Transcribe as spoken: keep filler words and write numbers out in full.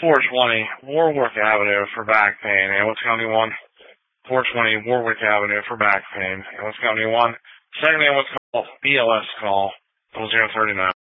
four twenty Warwick Avenue for back pain. Ambulance Company one. four twenty Warwick Avenue for back pain. Ambulance Company one. Second ambulance call, B L S call, zero thirty-nine.